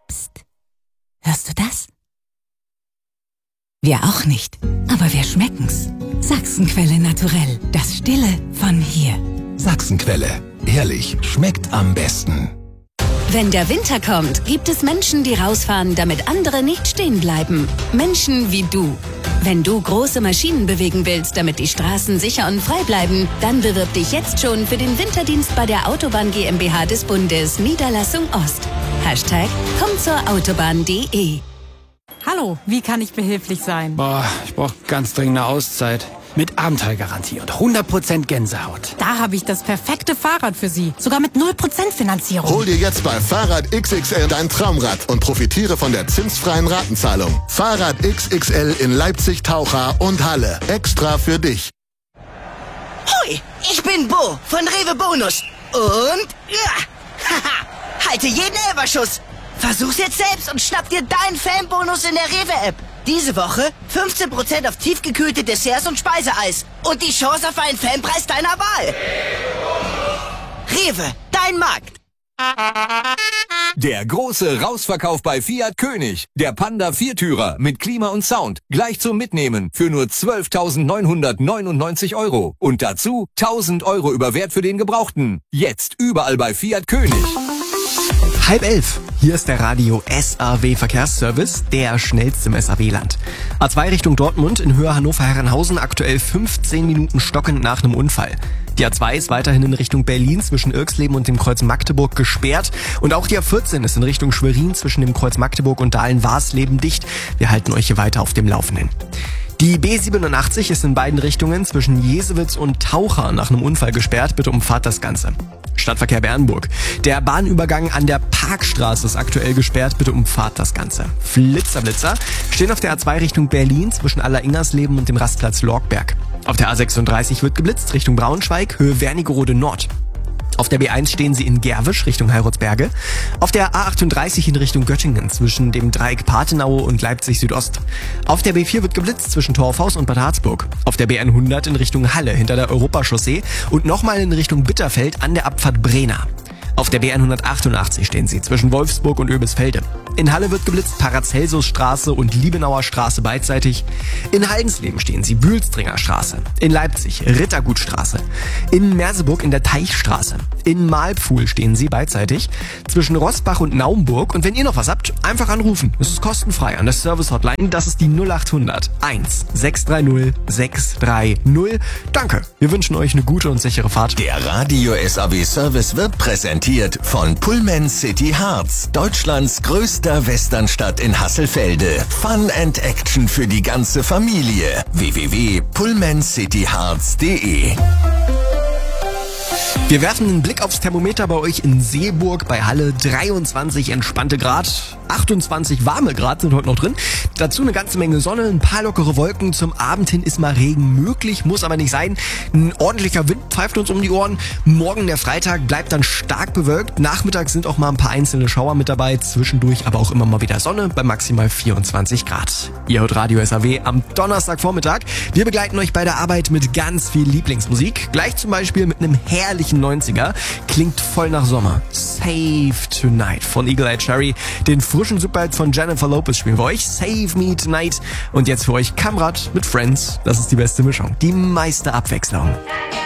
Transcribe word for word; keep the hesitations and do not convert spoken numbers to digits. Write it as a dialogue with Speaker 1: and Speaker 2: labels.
Speaker 1: Psst. Hörst du das? Wir auch nicht, aber wir schmecken's. Sachsenquelle Naturell, das Stille von hier.
Speaker 2: Sachsenquelle, ehrlich, schmeckt am besten.
Speaker 3: Wenn der Winter kommt, gibt es Menschen, die rausfahren, damit andere nicht stehen bleiben. Menschen wie du. Wenn du große Maschinen bewegen willst, damit die Straßen sicher und frei bleiben, dann bewirb dich jetzt schon für den Winterdienst bei der Autobahn GmbH des Bundes, Niederlassung Ost. Hashtag komm zur Autobahn punkt de.
Speaker 4: Hallo, wie kann ich behilflich sein?
Speaker 5: Boah, ich brauche ganz dringend eine Auszeit. Mit Abenteuergarantie und hundert Prozent Gänsehaut.
Speaker 4: Da habe ich das perfekte Fahrrad für Sie. Sogar mit null Prozent Finanzierung.
Speaker 6: Hol dir jetzt bei Fahrrad X X L dein Traumrad und profitiere von der zinsfreien Ratenzahlung. Fahrrad X X L in Leipzig, Taucha und Halle. Extra für dich.
Speaker 7: Hoi, ich bin Bo von Rewe Bonus. Und ja, haha, halte jeden Elberschuss. Versuch's jetzt selbst und schnapp dir deinen Fanbonus in der Rewe-App. Diese Woche fünfzehn Prozent auf tiefgekühlte Desserts und Speiseeis. Und die Chance auf einen Fanpreis deiner Wahl. Rewe, dein Markt.
Speaker 8: Der große Rausverkauf bei Fiat König. Der Panda Viertürer mit Klima und Sound. Gleich zum Mitnehmen für nur zwölftausendneunhundertneunundneunzig Euro. Und dazu tausend Euro über Wert für den Gebrauchten. Jetzt überall bei Fiat König.
Speaker 9: Halb elf. Hier ist der Radio S A W Verkehrsservice, der schnellste im S A W-Land. A zwei Richtung Dortmund in Höhe Hannover-Herrenhausen aktuell fünfzehn Minuten stockend nach einem Unfall. Die A zwei ist weiterhin in Richtung Berlin zwischen Irxleben und dem Kreuz Magdeburg gesperrt. Und auch die A vierzehn ist in Richtung Schwerin zwischen dem Kreuz Magdeburg und Dahlen-Warsleben dicht. Wir halten euch hier weiter auf dem Laufenden. Die B siebenundachtzig ist in beiden Richtungen zwischen Jesewitz und Taucha nach einem Unfall gesperrt. Bitte umfahrt das Ganze. Stadtverkehr Bernburg. Der Bahnübergang an der Parkstraße ist aktuell gesperrt. Bitte umfahrt das Ganze. Flitzer, Blitzer stehen auf der A zwei Richtung Berlin zwischen Aller-Ingersleben und dem Rastplatz Lorgberg. Auf der A sechsunddreißig wird geblitzt Richtung Braunschweig, Höhe Wernigerode Nord. Auf der B eins stehen sie in Gerwisch Richtung Heilrotsberge. Auf der A achtunddreißig in Richtung Göttingen zwischen dem Dreieck Pathenaue und Leipzig Südost. Auf der B vier wird geblitzt zwischen Torfhaus und Bad Harzburg. Auf der B hundert in Richtung Halle hinter der Europachaussee und nochmal in Richtung Bitterfeld an der Abfahrt Brena. Auf der B hundertachtundachtzig stehen sie zwischen Wolfsburg und Oebisfelde. In Halle wird geblitzt Paracelsusstraße und Liebenauer Straße beidseitig. In Haldensleben stehen sie Bühlstringer Straße. In Leipzig Rittergutstraße. In Merseburg in der Teichstraße. In Mahlpfuhl stehen sie beidseitig zwischen Rossbach und Naumburg. Und wenn ihr noch was habt, einfach anrufen. Es ist kostenfrei an der Service-Hotline. Das ist die null achthundert eins sechs drei null sechs drei null. Danke. Wir wünschen euch eine gute und sichere Fahrt.
Speaker 2: Der Radio S A W Service wird präsentiert von Pullman City Harz, Deutschlands größter Westernstadt in Hasselfelde. Fun and Action für die ganze Familie. w w w punkt pullman city harz punkt de.
Speaker 9: Wir werfen einen Blick aufs Thermometer bei euch in Seeburg, bei Halle. dreiundzwanzig entspannte Grad, achtundzwanzig warme Grad sind heute noch drin. Dazu eine ganze Menge Sonne, ein paar lockere Wolken. Zum Abend hin ist mal Regen möglich, muss aber nicht sein. Ein ordentlicher Wind pfeift uns um die Ohren. Morgen, der Freitag, bleibt dann stark bewölkt. Nachmittags sind auch mal ein paar einzelne Schauer mit dabei. Zwischendurch aber auch immer mal wieder Sonne bei maximal vierundzwanzig Grad. Ihr hört Radio S A W am Donnerstagvormittag. Wir begleiten euch bei der Arbeit mit ganz viel Lieblingsmusik. Gleich zum Beispiel mit einem herrlichen neunziger. Klingt voll nach Sommer. Save Tonight von Eagle Eye Cherry. Den frischen Superhit von Jennifer Lopez spielen wir euch. Save Me Tonight. Und jetzt für euch Kamrat mit Friends. Das ist die beste Mischung. Die meiste Abwechslung.